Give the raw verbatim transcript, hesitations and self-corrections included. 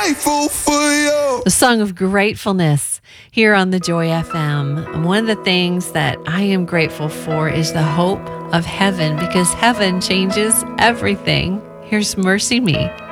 grateful for you. A song of gratefulness here on the Joy F M. And one of the things that I am grateful for is the hope of heaven, because heaven changes everything. Here's Mercy Me.